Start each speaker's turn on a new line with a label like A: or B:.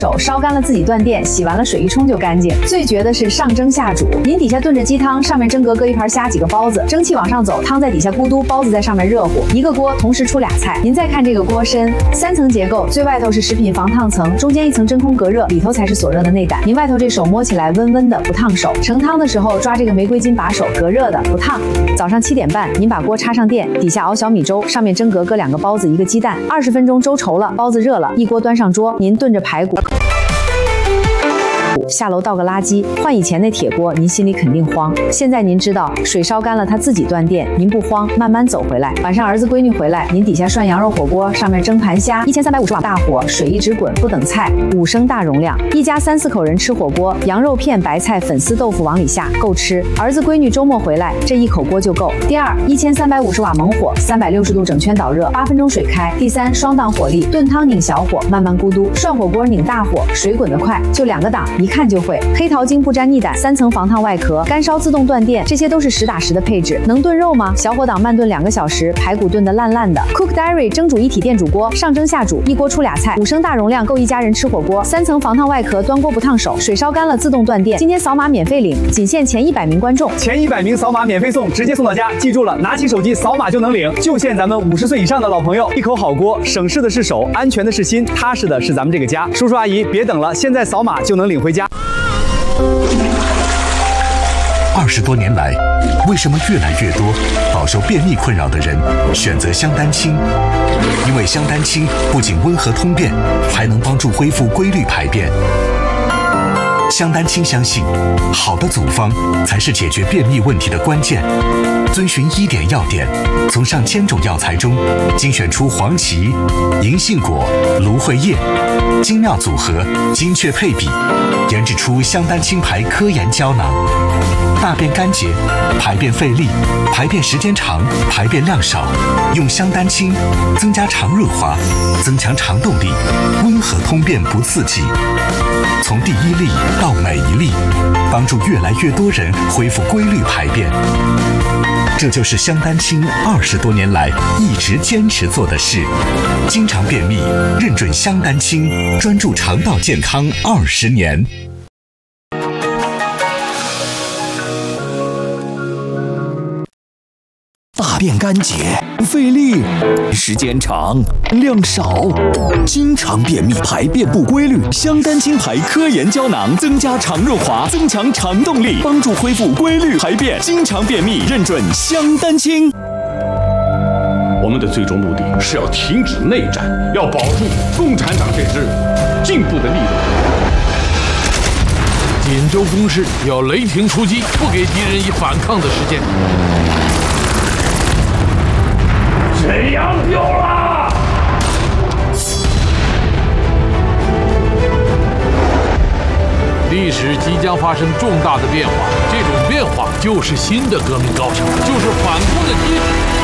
A: 手烧干了自己断电，洗完了水一冲就干净。最绝的是上蒸下煮，您底下炖着鸡汤，上面蒸格一盘虾几个包子，蒸汽往上走，汤在底下咕嘟，包子在上面热乎，一个锅同时出俩菜。您再看这个锅身，3层结构，最外头是食品防烫层，中间一层真空隔热，里头才是锁热的内胆。您外头这手摸起来温温的，不烫手。盛汤的时候抓这个玫瑰金把手，隔热的，不烫。早上7点半，您把锅插上电，底下熬小米粥，上面蒸格2个包子，1个鸡蛋，20分钟粥稠了，包子热了，一锅端上桌，您炖着排骨。下楼倒个垃圾，换以前那铁锅，您心里肯定慌。现在您知道水烧干了，它自己断电，您不慌，慢慢走回来。晚上儿子闺女回来，您底下涮羊肉火锅，上面蒸盘虾，1350瓦大火，水一直滚，不等菜，5升大容量，一家3、4口人吃火锅，羊肉片、白菜、粉丝、豆腐往里下，够吃。儿子闺女周末回来，这一口锅就够。第二，1350瓦猛火，360度整圈导热，8分钟水开。第三，双档火力，炖汤拧小火，慢慢咕嘟；涮火锅拧大火，水滚得快，就2个档，一看就会。黑桃精不沾腻胆，3层防烫外壳，干烧自动断电，这些都是实打实的配置。能炖肉吗？小火档慢炖2个小时，排骨炖得烂烂的。Cook Diary 蒸煮一体电煮锅，上蒸下煮，一锅出俩菜，5升大容量，够一家人吃火锅。3层防烫外壳，端锅不烫手，水烧干了自动断电。今天扫码免费领，仅限前100名观众，
B: 前100名扫码免费送，直接送到家。记住了，拿起手机扫码就能领，就限咱们50岁以上的老朋友。一口好锅，省事的是手，安全的是心，踏实的是咱们这个家。叔叔阿姨，别等了，现在扫码就能领回家。
C: 20多年来，为什么越来越多饱受便秘困扰的人选择香丹清？因为香丹清不仅温和通便，还能帮助恢复规律排便。香丹清相信，好的组方才是解决便秘问题的关键。遵循1点要点，从上千种药材中精选出黄芪、银杏果、芦荟叶，精妙组合，精确配比，研制出香丹清牌科研胶囊。大便干结、排便费力、排便时间长、排便量少，用香丹清增加肠润滑，增强肠动力，温和通便不刺激。从第1粒到每一粒，帮助越来越多人恢复规律排便。这就是香丹清20多年来一直坚持做的事。经常便秘，认准香丹清，专注肠道健康20年。
D: 大便干结、费力、时间长、量少，经常便秘、排便不规律，香丹清牌科研胶囊增加肠润滑，增强肠动力，帮助恢复规律排便。经常便秘，认准香丹清。
E: 我们的最终目的是要停止内战，要保住共产党这支进步的力量。
F: 锦州攻势要雷霆出击，不给敌人以反抗的时间。
E: 沈阳丢了！
F: 历史即将发生重大的变化，这种变化就是新的革命高潮，就是反攻的基础。